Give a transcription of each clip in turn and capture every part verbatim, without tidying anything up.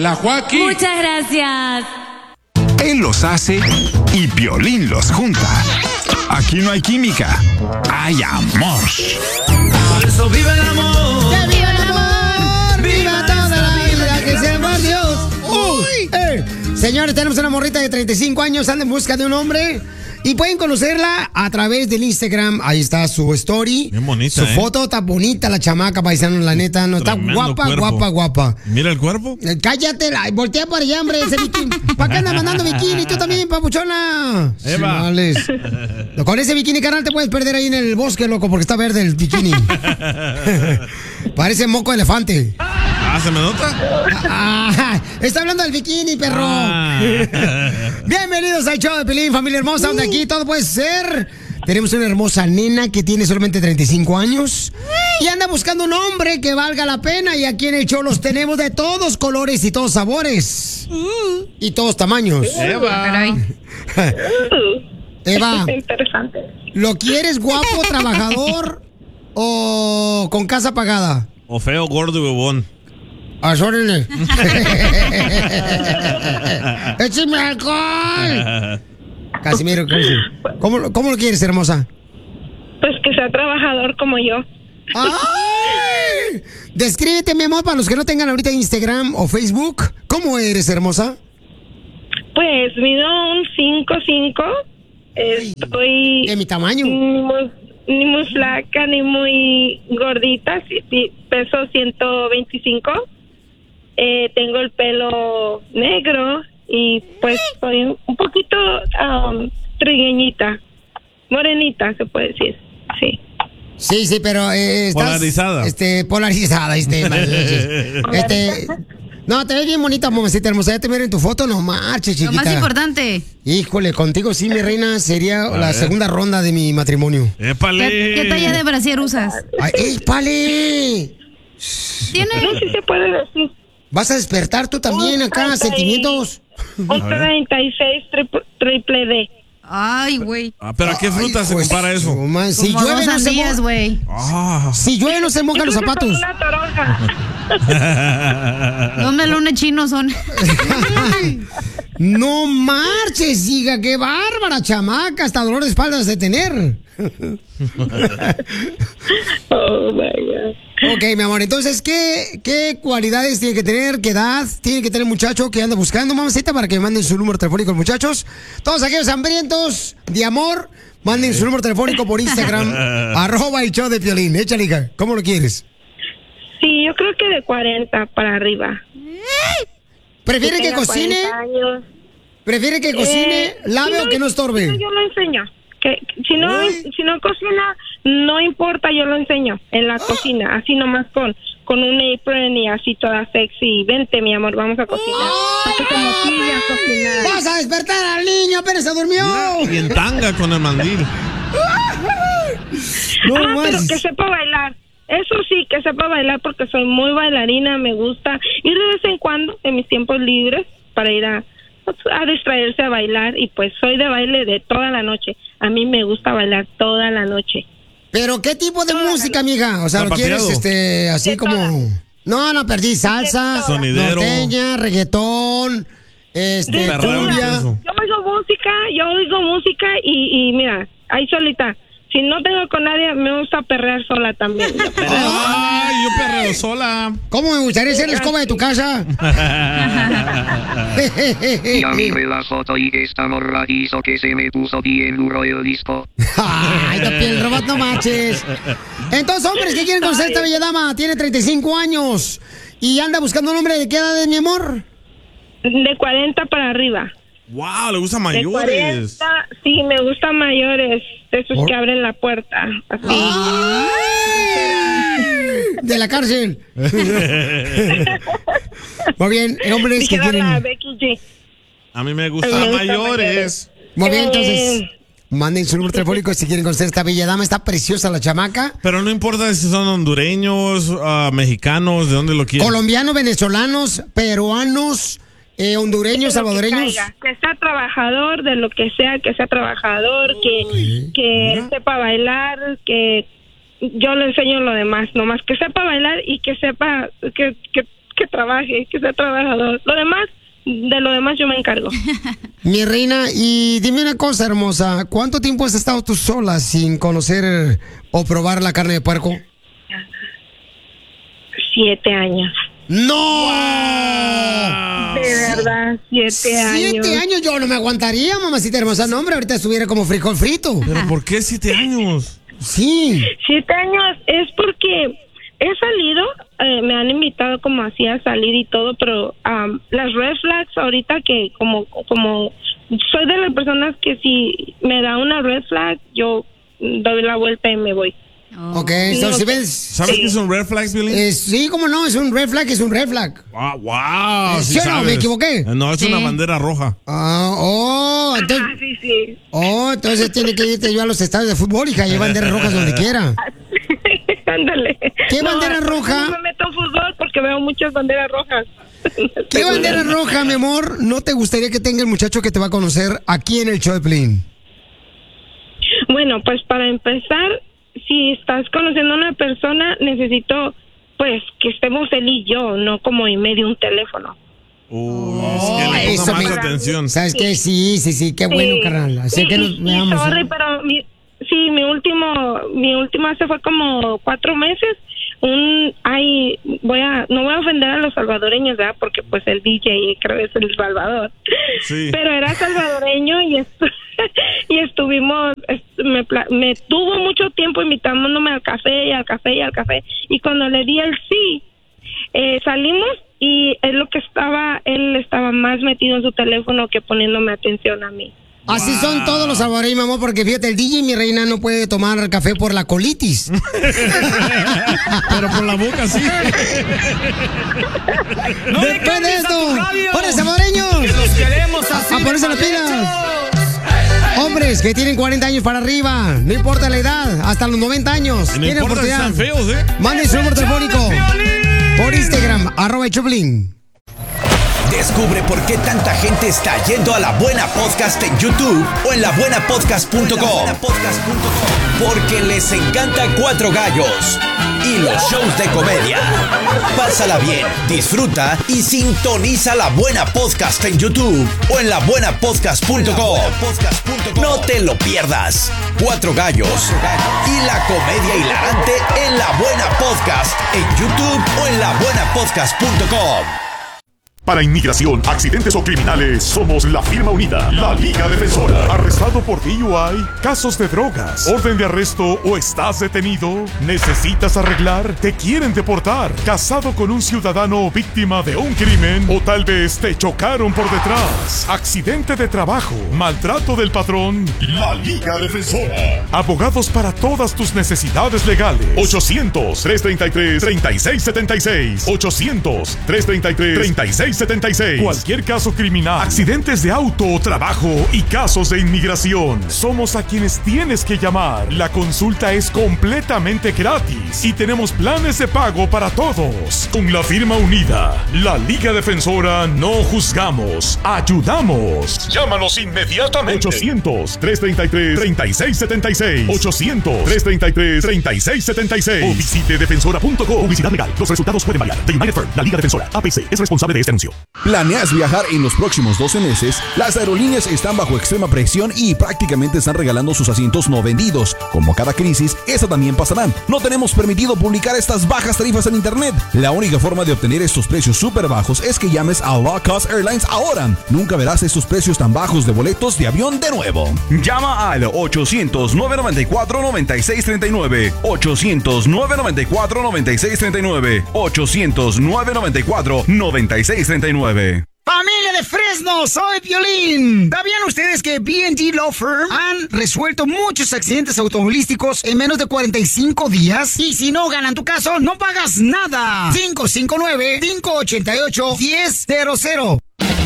la Joaquín. Muchas gracias. Él los hace y Piolín los junta. Aquí no hay química, hay amor. Por eso vive el amor. ¡Que viva el amor! ¡Viva toda la vida que se va Dios! ¡Uy! Eh. Señores, tenemos una morrita de treinta y cinco años, anda en busca de un hombre. Y pueden conocerla a través del Instagram. Ahí está su story. Bien bonita, Su ¿eh? foto está bonita, la chamaca, paisano, la neta. No, está Tremendo guapa, cuerpo. guapa, guapa. Mira el cuerpo. Eh, Cállate, la, voltea para allá, hombre, ese bikini. ¿Para qué andas mandando bikini? Tú también, papuchona. Eva. Chimales. Con ese bikini, carnal, te puedes perder ahí en el bosque, loco, porque está verde el bikini. Parece moco de elefante. Ah, ¿se me nota? Ah, está hablando del bikini, perro. Ah. Bienvenidos al show de Pelín, familia hermosa, donde aquí todo puede ser. Tenemos una hermosa nena que tiene solamente treinta y cinco años y anda buscando un hombre que valga la pena. Y aquí en el show los tenemos de todos colores y todos sabores y todos tamaños. Eva. Eva, Interesante. ¿lo quieres guapo, trabajador o con casa pagada? O feo, gordo y bobón. ¡Asórele! ¡Écheme alcohol! Casimiro, ¿cómo, lo- ¿cómo lo quieres, hermosa? Pues que sea trabajador como yo. ¡Ay! Descríbete, mi amor, para los que no tengan ahorita Instagram o Facebook. ¿Cómo eres, hermosa? Pues mido un cinco cinco. Estoy... ¿De mi tamaño? Ni muy, ni muy flaca, ni muy gordita. Sí, sí, peso ciento veinticinco. Eh, tengo el pelo negro y pues soy un poquito um, trigueñita. Morenita, se puede decir. Sí. Sí, sí, pero eh, estás... Polarizada. Este, polarizada, este, mariachis. Este... No, te ves bien bonita, mamacita hermosa. Ya te veo en tu foto, no marches, Lo chiquita. más importante. Híjole, contigo sí, mi reina, sería la ver. segunda ronda de mi matrimonio. ¡Épale! ¿Qué, qué talla de brasier usas? ¡Ay, épale! ¿Tiene? No sé si se puede decir. ¿Vas a despertar tú también Un acá, treinta y- sentimientos? Un treinta y seis triple, triple D. Ay, güey. Ah, ¿pero a qué fruta Ay, se pues, compara eso? no, man, si Como llueve dos no se sandías, moja. güey. Ah. Si llueve no se mojan los Yo creo que son zapatos. una toronja. Dos melones chinos son. No marches, hija, qué bárbara, chamaca, hasta dolor de espaldas de tener. Oh, my God. Ok, mi amor, entonces, ¿qué, qué cualidades tiene que tener? ¿Qué edad tiene que tener el muchacho que anda buscando, mamacita, para que manden su número telefónico los muchachos? Todos aquellos hambrientos de amor, manden su número telefónico por Instagram, arroba el show de Piolín. Échale, hija, ¿cómo lo quieres? Sí, yo creo que de cuarenta para arriba. ¿Prefiere que tenga cocine? cuarenta años. ¿Prefiere que cocine, Eh, lave si o que no estorbe? si no, yo lo enseño. Que, si, no, Uy. si no cocina, no importa, yo lo enseño en la cocina. Así nomás con, con un apron y así toda sexy. Vente, mi amor, vamos a cocinar. Para que se motive a cocinar. ¡Vas a despertar al niño! ¡Apenas se durmió! Y en tanga con el mandil. No ah, pero más. que sepa bailar. Eso sí, que sepa bailar porque soy muy bailarina, me gusta ir de vez en cuando en mis tiempos libres para ir a, a distraerse a bailar y pues soy de baile de toda la noche. A mí me gusta bailar toda la noche. ¿Pero qué tipo de música, amiga? O sea, ¿lo Zapateado. quieres este, así De como...? todas. No, no, perdí. Salsa, Sonidero. norteña, reggaetón, este, De Perreo cumbia. intenso. Yo oigo música, yo oigo música y, y mira, ahí solita. Si no tengo con nadie, me gusta perrear sola también. Yo perreo. ¡Ay, yo perreo sola! ¿Cómo me gustaría ser la escoba de tu casa? Ya miré la foto y esta morra hizo que se me puso bien duro el disco. Ay, la piel robot, no manches. Entonces, hombres, ¿qué quieren conocer esta bella dama? Tiene treinta y cinco años y anda buscando un hombre de qué edad es, mi amor. De cuarenta para arriba. ¡Wow! Le gustan De mayores. cuarenta, sí, me gustan mayores. De esos ¿Por? que abren la puerta. Así. Ay, de la cárcel. Muy bien, hombres que Dijera la quieren. Becky G. A mí me Me gustan gustan mayores. Muy bien, Eh. entonces. Manden su número telefónico si quieren conocer esta bella dama. Está preciosa la chamaca. Pero no importa si son hondureños, ah, mexicanos, de dónde lo quieren. Colombianos, venezolanos, peruanos, eh, hondureños, De lo que salvadoreños. caiga, Que sea trabajador, de lo que sea, que sea trabajador, que, que sepa bailar, que yo le enseño lo demás, nomás que sepa bailar y que sepa, que, que, que trabaje, que sea trabajador. Lo demás, de lo demás yo me encargo. Mi reina, y dime una cosa, hermosa. ¿Cuánto tiempo has estado tú sola sin conocer o probar la carne de puerco? Siete años. ¡No! Wow. De verdad, siete años. Siete años yo no me aguantaría, mamacita hermosa. No, hombre, ahorita estuviera como frijol frito. ¿Pero por qué siete años? Sí. Siete años es porque he salido, eh, me han invitado como así a salir y todo, pero um, las red flags ahorita que como, como soy de las personas que si me da una red flag, yo doy la vuelta y me voy. Oh. Ok, so, no, si ves... ¿Sabes sí. qué es un red flag, Billy? Eh, sí, cómo no, es un red flag, es un red flag. Wow, wow. ¿Sí, sí o no? ¿Me equivoqué? No, es sí. una bandera roja. Ah, oh, entonces... Ah, sí, sí. Oh, entonces tiene que irte yo a los estadios de fútbol, hija, y banderas rojas donde quiera. Ándale. ¿Qué no, bandera roja? No me meto en fútbol porque veo muchas banderas rojas. ¿Qué bandera roja, mi amor, no te gustaría que tenga el muchacho que te va a conocer aquí en el show de Piolín? Bueno, pues para empezar, si estás conociendo a una persona, necesito, pues, que estemos él y yo, no como en medio de un teléfono. Uh, oh, es que le ponga más me... atención. ¿Sabes qué? Sí, sí, sí, qué bueno, sí. carnal. Así sí, que nos veamos. Sorry, ¿eh? Pero mi, sí, mi último, mi último hace fue como cuatro meses. Un, ay, voy a, no voy a ofender a los salvadoreños, ¿verdad? Porque pues el D J creo que es el Salvador. Sí. Pero era salvadoreño y estu y estuvimos, me, me tuvo mucho tiempo invitándome al café y al café y al café. Y cuando le di el sí, eh, salimos y es lo que estaba, él estaba más metido en su teléfono que poniéndome atención a mí. Así wow. son todos los salvadoreños, mi amor, porque fíjate, el D J, mi reina, no puede tomar café por la colitis. Pero por la boca sí. No Después de esto, ¡para salvadoreños! ¡Que los queremos así! ¡A ponerse las pilas! Hombres que tienen cuarenta años para arriba, no importa la edad, hasta los noventa años. No tienen importa si están feos, ¿eh? Manden su número telefónico por Instagram, arroba Choplin. Descubre por qué tanta gente está yendo a La Buena Podcast en YouTube o en la buena podcast punto com. Porque les encanta Cuatro Gallos y los shows de comedia. Pásala bien, disfruta y sintoniza La Buena Podcast en YouTube o en la buena podcast punto com. No te lo pierdas. Cuatro Gallos y la comedia hilarante en La Buena Podcast en YouTube o en la buena podcast punto com. Para inmigración, accidentes o criminales, somos la firma unida, la Liga Defensora. ¿Arrestado por D U I? ¿Casos de drogas? ¿Orden de arresto o estás detenido? ¿Necesitas arreglar? ¿Te quieren deportar? ¿Casado con un ciudadano víctima de un crimen? ¿O tal vez te chocaron por detrás? ¿Accidente de trabajo? ¿Maltrato del patrón? La Liga Defensora. Abogados para todas tus necesidades legales. ochocientos, tres treinta y tres, treinta y seis setenta y seis. ochocientos, tres treinta y tres, treinta y seis setenta y seis. Cualquier caso criminal, accidentes de auto o trabajo y casos de inmigración. Somos a quienes tienes que llamar. La consulta es completamente gratis y tenemos planes de pago para todos. Con la firma unida, la Liga Defensora, no juzgamos, ayudamos. Llámanos inmediatamente. ochocientos, tres treinta y tres, treinta y seis setenta y seis. ochocientos, tres treinta y tres, treinta y seis setenta y seis. O visite defensora punto com. Publicidad legal. Los resultados pueden variar. The United Firm, la Liga Defensora, A P C, es responsable de este anuncio. ¿Planeas viajar en los próximos doce meses? Las aerolíneas están bajo extrema presión y prácticamente están regalando sus asientos no vendidos. Como cada crisis, esa también pasará. No tenemos permitido publicar estas bajas tarifas en internet. La única forma de obtener estos precios súper bajos es que llames a Low Cost Airlines ahora. Nunca verás estos precios tan bajos de boletos de avión de nuevo. Llama al ochocientos, nueve noventa y cuatro, noventa y seis treinta y nueve. ochocientos, nueve noventa y cuatro, noventa y seis treinta y nueve. ochocientos, nueve noventa y cuatro, noventa y seis treinta y nueve. Familia de Fresno, soy Piolín. ¿Sabían ustedes que B and T Law Firm han resuelto muchos accidentes automovilísticos en menos de cuarenta y cinco días? Y si no ganan tu caso, no pagas nada. cinco cinco nueve, cinco ocho ocho, uno cero cero cero.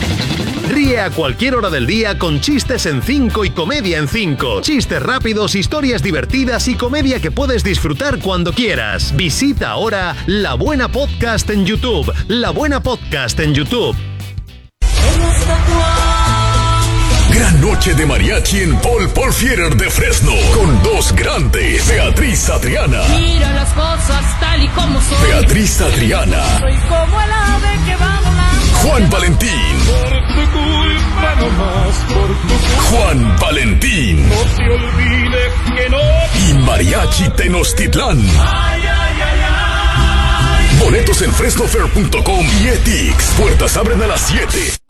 Ríe a cualquier hora del día con Chistes en cinco y Comedia en cinco. Chistes rápidos, historias divertidas y comedia que puedes disfrutar cuando quieras. Visita ahora La Buena Podcast en YouTube. La Buena Podcast en YouTube. Gran noche de mariachi en Paul Paul Theater de Fresno. Con dos grandes. Beatriz Adriana. Mira las cosas tal y como son. Beatriz Adriana. Soy como el ave que va volando. Juan Valentín. Por tu culpa nomás, por tu culpa. Juan Valentín. No te olvides que no. Y Mariachi Tenochtitlán. Ay, ay, ay, ay. Boletos en fresno fair punto com y Etix. Puertas abren a las siete.